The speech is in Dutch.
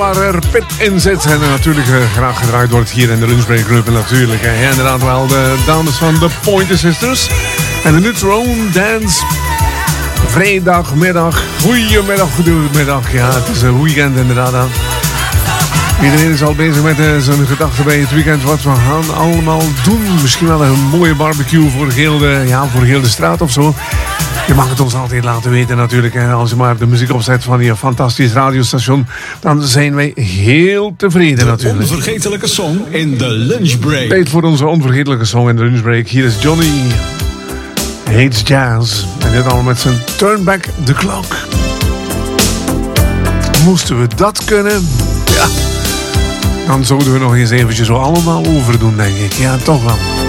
Waar er pit in zit en natuurlijk graag gedraaid wordt hier in de Lunchbreak Club. En natuurlijk inderdaad wel de dames van de Pointer Sisters. En de Neutron Dance. Vrijdagmiddag. Goedemiddag. Ja, het is een weekend inderdaad aan. Iedereen is al bezig met zijn gedachten bij het weekend. Wat we gaan allemaal doen. Misschien wel een mooie barbecue voor heel de straat of zo. Je mag het ons altijd laten weten natuurlijk. En als je maar de muziek opzet van je fantastisch radiostation, dan zijn wij heel tevreden natuurlijk. De onvergetelijke song in de Lunchbreak. Tijd voor onze onvergetelijke song in de Lunchbreak. Hier is Johnny Hates Jazz. En dit allemaal met zijn Turn Back the Clock. Moesten we dat kunnen? Ja. Dan zouden we nog eens eventjes zo allemaal overdoen, denk ik. Ja, toch wel.